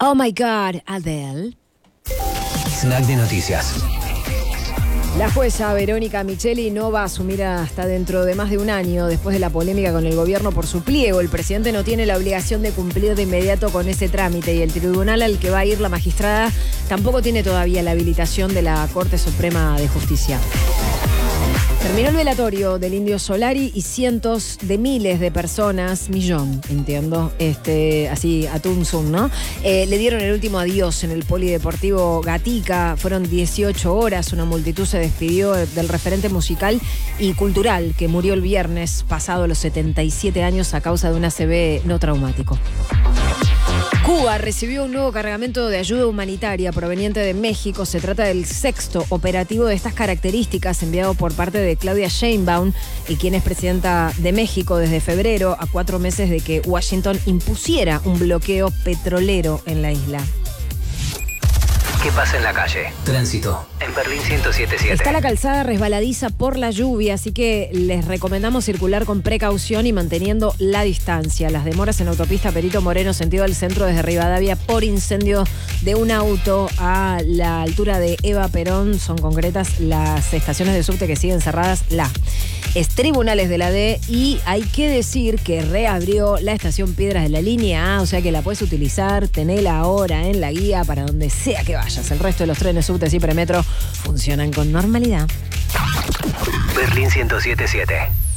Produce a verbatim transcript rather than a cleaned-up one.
Oh my God, Adele. Snack de noticias. La jueza Verónica Micheli no va a asumir hasta dentro de más de un año después de la polémica con el gobierno por su pliego. El presidente no tiene la obligación de cumplir de inmediato con ese trámite y el tribunal al que va a ir la magistrada tampoco tiene todavía la habilitación de la Corte Suprema de Justicia. Terminó el velatorio del Indio Solari y cientos de miles de personas, millón, entiendo, este, así a tum sum, ¿no? Eh, le dieron el último adiós en el Polideportivo Gatica. Fueron dieciocho horas, una multitud se despidió del referente musical y cultural que murió el viernes pasado a los setenta y siete años a causa de un A C V no traumático. Cuba recibió un nuevo cargamento de ayuda humanitaria proveniente de México. Se trata del sexto operativo de estas características enviado por parte de Claudia Sheinbaum, y quien es presidenta de México desde febrero, a cuatro meses de que Washington impusiera un bloqueo petrolero en la isla. ¿Qué pasa en la calle? Tránsito en Berlín ciento siete punto siete. Está la calzada resbaladiza por la lluvia, así que les recomendamos circular con precaución y manteniendo la distancia. Las demoras en autopista Perito Moreno, sentido al centro desde Rivadavia, por incendio de un auto a la altura de Eva Perón son concretas. Las estaciones de subte que siguen cerradas, la es Tribunales de la D, y hay que decir que reabrió la estación Piedras de la línea A, o sea que la puedes utilizar, tenela ahora en la guía para donde sea que vayas. El resto de los trenes, subtes y premetro funcionan con normalidad. Berlín ciento siete punto siete.